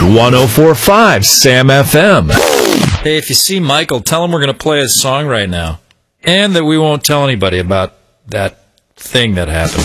104.5 Sam FM. Hey, if you see Michael, tell him we're going to play his song right now. And that we won't tell anybody about that thing that happened.